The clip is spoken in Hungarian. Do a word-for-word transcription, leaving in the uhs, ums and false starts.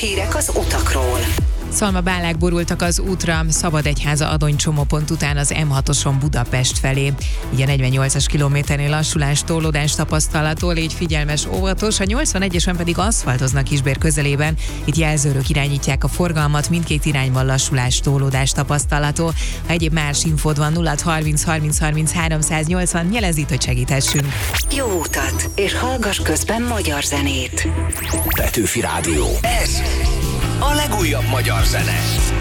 hírek az utakról. Szalmabálák borultak az útra Szabadegyháza Adony csomópont után az M hatoson Budapest felé. Így a negyvennyolcas kilométernél lassulás, torlódás tapasztalható, légy figyelmes, óvatos, a nyolcvanegyesen pedig aszfaltoznak Kisbér közelében. Itt jelzőrök irányítják a forgalmat, mindkét irányban lassulás, torlódás tapasztalható. Ha egyéb más infód van, nulla harminc harminc harminc háromszáznyolcvan, jelez itt, hogy segíthessünk. Jó utat, és hallgass közben magyar zenét. Petőfi Rádió. Ez a legújabb magyar zene.